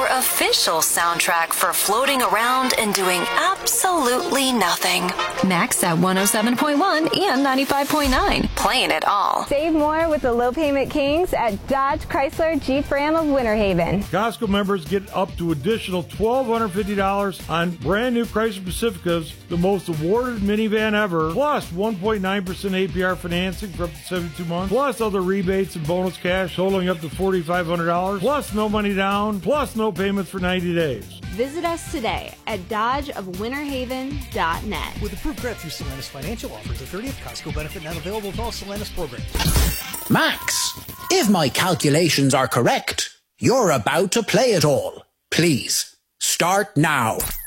your official soundtrack for floating around and doing absolutely nothing. Max at 107.1 and 95.9. Playing it all. Save more with the Low Payment Kings at Dodge Chrysler Jeep Ram of Winter Haven. Costco members get up to additional $1,250 on brand new Chrysler Pacificas, the most awarded minivan ever, plus 1.9% APR financing for up to 72 months, plus other rebates and bonus cash totaling up to $4,500, plus no money down, plus no payments for 90 days. Visit us today at dodgeofwinterhaven.net. With approved credit through Solenis Financial offers, the 30th Costco benefit not available to all Solenis programs. Max, if my calculations are correct, you're about to play it all. Please, start now.